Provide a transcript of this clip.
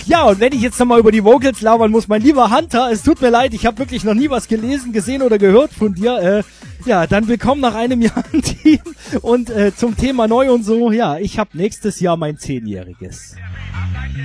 Ja, und wenn ich jetzt nochmal über die Vocals labern muss, mein lieber Hunter, es tut mir leid, ich habe wirklich noch nie was gelesen, gesehen oder gehört von dir. Ja, dann willkommen nach einem Jahr im Team und zum Thema neu und so. Ja, ich habe nächstes Jahr mein 10-jähriges.